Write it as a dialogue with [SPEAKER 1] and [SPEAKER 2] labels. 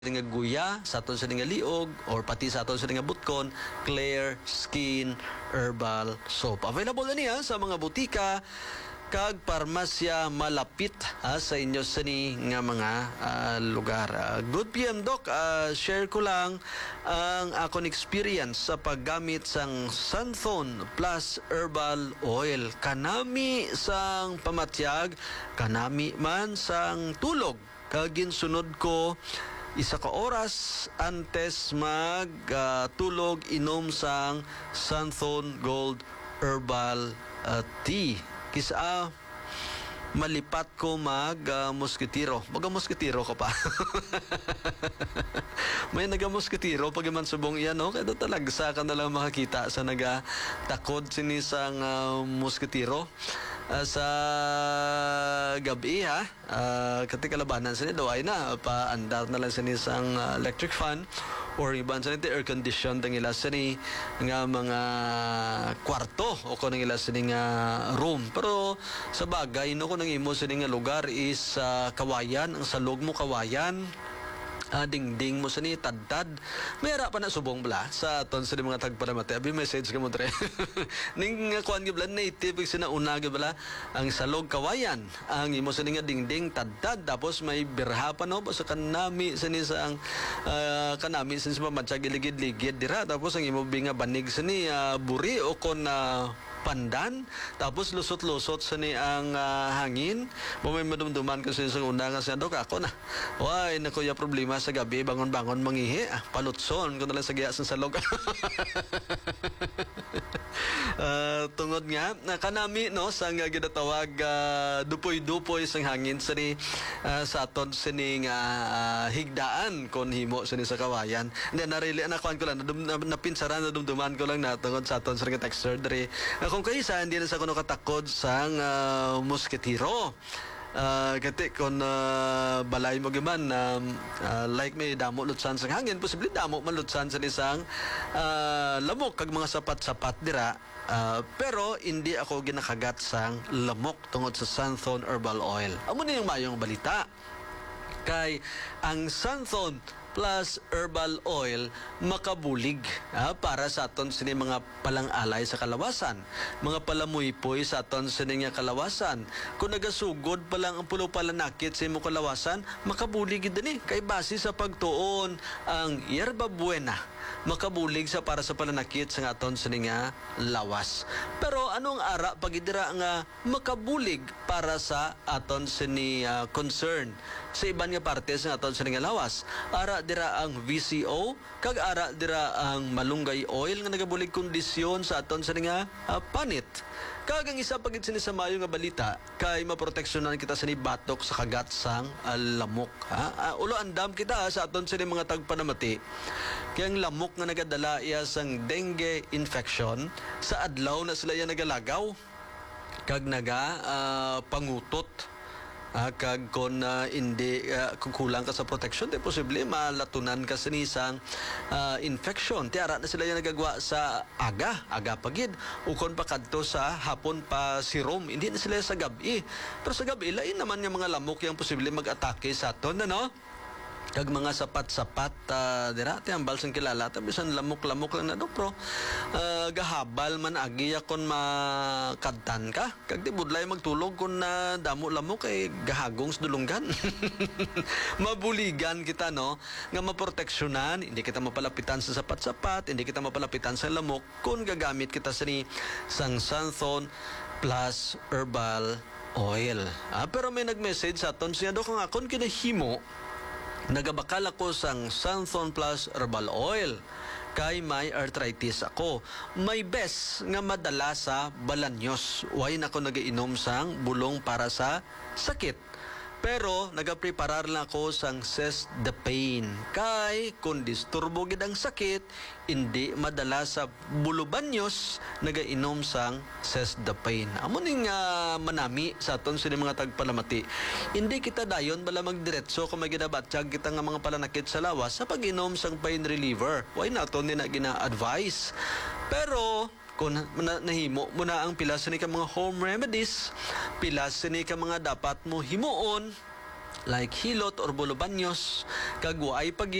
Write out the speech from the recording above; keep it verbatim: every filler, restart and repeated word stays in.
[SPEAKER 1] nga guya, sa aton sa nga liog, or pati sa aton sa nga butkon, Clear Skin Herbal Soap. Available na niya sa mga butika kag parmasya malapit ha, sa inyo sa ni nga mga uh, lugar. Uh, good P M Doc, uh, share ko lang ang akong experience sa paggamit sang Sunthon Plus Herbal Oil. Kanami sang pamatyag, kanami man sang tulog. Kag ginsunod ko isa ka oras antes mag uh, tulog inom sang Sunthon Gold Herbal uh, Tea. Kisa uh, malipat ko mag uh, moskitiro. Baga moskitiro ko pa. May naga-moskitiro pag man subong iyan, no? Kaya talaga sa ka na lang makakita sa naga-takod sinisang uh, moskitiro. Uh, sa gabi ha, uh, kati kalabanan sa nido ay na paandar na lang sa nisang uh, electric fan or iban sa nito air condition dang ila sa ni nga mga kwarto o kung nang ila sa ni nga room. Pero sa bagay no kung nang imo sa ni nga lugar is uh, kawayan, ang salog mo kawayan, Uh, ding-ding mo sa ni tad-tad. Mayra pa na subong bala sa aton sa mga tagparamate. Abi message ka mo tre. Ning kuan gi bala native sina una gi bala ang salog kawayan. Ang imo sa ni nga ding-ding tad-tad tapos may birha pa no sa kanami sa ni sa ang uh, kanami sa sa matsa giligid-ligid dira tapos ang imo binga banig sa ni uh, buri o kon uh, pandan tapos lusot-lusot sa ni ang uh, hangin mo may madumduman kasi sa una nga sa dok ako na why na kuya problema sa gabi bangon-bangon mangihi ah, palutson ko na lang sa giya sa salog. Uh, tungod nga na kanami no sa nga ginatawag uh, dupoy-dupoy sang hangin sa ni uh, sa aton sining uh, higdaan kon himo sa ni sa kawayan. Then narili na kuan ko lang na, napinsaran na dumduman ko lang na tungod sa aton sa nga texture diri. Uh, kung kaysa hindi na sa kuno katakod sang uh, moskitiro. Uh, kati kung uh, balay mo gaman um, uh, like may damo lutsan sa hangin posible damo man lutsan sa isang uh, lamok kag mga sapat-sapat dira uh, pero hindi ako ginakagat sang lamok tungod sa Sunthon Herbal Oil. Amo na yung mayong balita kay ang Sunthon Plus Herbal Oil makabulig ha, para sa aton sini mga palang-alay sa kalawasan, mga palamuypoy sa aton sini nga kalawasan. Kung nagasugod pa lang ang pulo palanakit sa imo kalawasan, makabulig din eh. Kay base sa pagtuon ang yerba buena makabulig sa para sa pananakit sa aton sini nga lawas. Pero anong ara pagidira nga makabulig para sa aton sini uh, concern sa iban nga parte sa aton sini nga lawas? Ara dira ang V C O kag ara dira ang malunggay oil nga nagabulig kondisyon sa aton sini nga uh, panit. Kag ang isa pagid sini sa mayo nga balita kay maproteksyonan kita sa ni batok sa kagat sang uh, lamok ha. Uh, ulo andam kita ha, sa aton sini mga tagpanamati. Kaya ang lamok nga nagadala iya sang dengue infection sa adlaw na sila ya nagalagaw kag naga uh, pangutot. Ah, kag kon uh, hindi uh, kukulang ka sa protection, di posible malatunan ka sa nisang uh, infection. Tiara na sila yung nagagawa sa aga, aga pagid. Ukon pa kadto sa hapon pa serum, hindi na sila sa gabi. Pero sa gabi, lain naman yung mga lamok yung posible mag-atake sa aton, ano? Kag mga sapat-sapat uh, dira ti ambal sang kilala ta bisan lamok-lamok lang na do pro uh, gahabal man agi kon makadtan ka kag di budlay magtulog kun na uh, damo lamok kay gahagong sa dulunggan. Mabuligan kita no nga maproteksyonan, hindi kita mapalapitan sa sapat-sapat, hindi kita mapalapitan sa lamok kun gagamit kita sa ni sang Sunthon Plus Herbal Oil. Ah, pero may nag-message sa aton siya do kung akon kinahimo nagabakal ako sang Sunthon Plus Herbal Oil kay may arthritis ako. May best nga madala sa balanyos. Way na ako nagainom sang bulong para sa sakit. Pero nagapreparar lang ako sang Cesdpain. Kay kung disturbo gid ang sakit, hindi madala sa bulubanyos nagainom sang Cesdpain. Amo ning uh, manami sa aton sini mga tagpalamati. Hindi kita dayon bala magdiretso kung may ginabatsyag kita nga mga palanakit sa lawas sa pag-inom sang pain reliever. Why naton ni na gina-advise? Pero kung na, nahimo mo na ang pilas ni ka mga home remedies, pilas ni ka mga dapat mo himuon like hilot or bulobanyos kag waay pag